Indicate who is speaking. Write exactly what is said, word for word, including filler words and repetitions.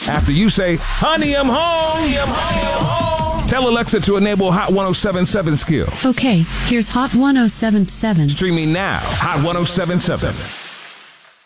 Speaker 1: After you say, honey, I'm home. Honey, I'm home. Tell Alexa to enable Hot one oh seven seven skill.
Speaker 2: Okay, here's Hot one oh seven seven.
Speaker 1: Streaming now. Hot one oh seven seven.